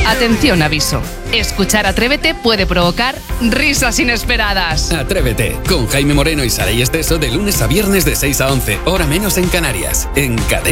Atención, aviso. Escuchar Atrévete puede provocar risas inesperadas. Atrévete, con Jaime Moreno y Saray Esteso de lunes a viernes de 6 a 11, hora menos en Canarias, en Cadena.